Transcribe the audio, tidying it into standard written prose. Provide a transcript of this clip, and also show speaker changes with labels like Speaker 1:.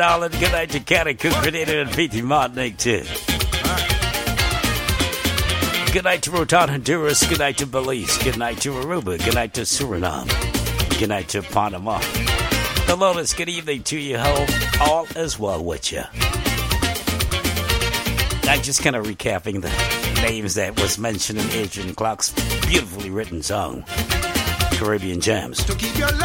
Speaker 1: Darling, good night to Connecticut, Grenada, and Fiji, Martinique, too. Good night to Rotan, Honduras. Good night to Belize. Good night to Aruba. Good night to Suriname. Good night to Panama. The Lotus, good evening to you. Hope all is well with you. I'm just kind of recapping the names that was mentioned in Adrian Clark's beautifully written song, Caribbean Jams.